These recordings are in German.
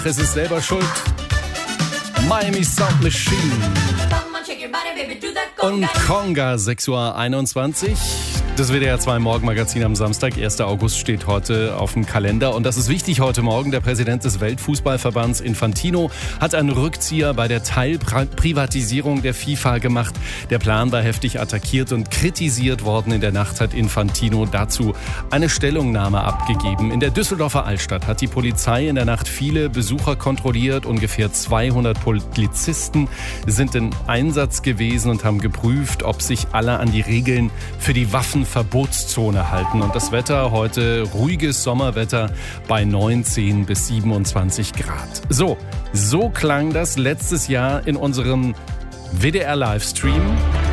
Es ist selber schuld. Miami Sound Machine und Conga, 6:21 Uhr. Das WDR 2 Morgenmagazin am Samstag, 1. August, steht heute auf dem Kalender. Und das ist wichtig heute Morgen. Der Präsident des Weltfußballverbands Infantino hat einen Rückzieher bei der Teilprivatisierung der FIFA gemacht. Der Plan war heftig attackiert und kritisiert worden. In der Nacht hat Infantino dazu eine Stellungnahme abgegeben. In der Düsseldorfer Altstadt hat die Polizei in der Nacht viele Besucher kontrolliert. Ungefähr 200 Polizisten sind in Einsatz gewesen und haben geprüft, ob sich alle an die Regeln für die Waffenverbotszone halten. Und das Wetter heute ruhiges Sommerwetter bei 19 bis 27 Grad. So klang das letztes Jahr in unserem WDR-Livestream.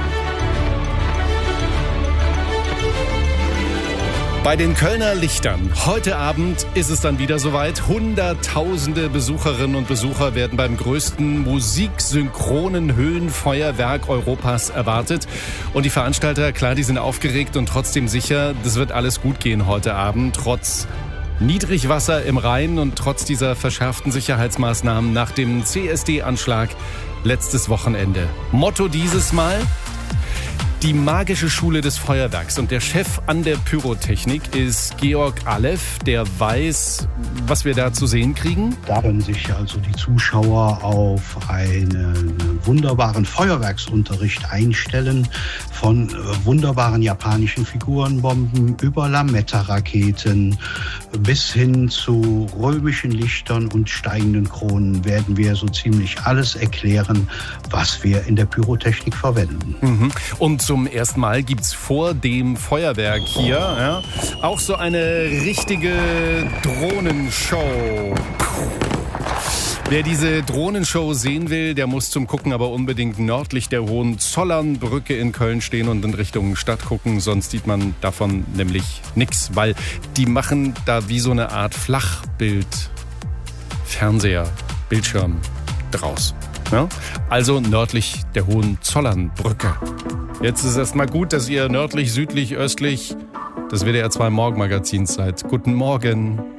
Bei den Kölner Lichtern. Heute Abend ist es dann wieder soweit. Hunderttausende Besucherinnen und Besucher werden beim größten musiksynchronen Höhenfeuerwerk Europas erwartet. Und die Veranstalter, klar, die sind aufgeregt und trotzdem sicher, das wird alles gut gehen heute Abend, trotz Niedrigwasser im Rhein und trotz dieser verschärften Sicherheitsmaßnahmen nach dem CSD-Anschlag letztes Wochenende. Motto dieses Mal: die magische Schule des Feuerwerks. Und der Chef an der Pyrotechnik ist Georg Alev, der weiß, was wir da zu sehen kriegen. Da können sich also die Zuschauer auf einen wunderbaren Feuerwerksunterricht einstellen, von wunderbaren japanischen Figurenbomben über Lametta-Raketen bis hin zu römischen Lichtern und steigenden Kronen werden wir so ziemlich alles erklären, was wir in der Pyrotechnik verwenden. Und zum ersten Mal gibt's vor dem Feuerwerk hier auch so eine richtige Drohnenshow. Wer diese Drohnenshow sehen will, der muss zum Gucken aber unbedingt nördlich der Hohenzollernbrücke in Köln stehen und in Richtung Stadt gucken, sonst sieht man davon nämlich nichts, weil die machen da wie so eine Art Flachbild-Fernseher, Bildschirm draus. Ja? Also nördlich der Hohenzollernbrücke. Jetzt ist erstmal gut, dass ihr nördlich, südlich, östlich das WDR 2 Morgenmagazin seid. Guten Morgen.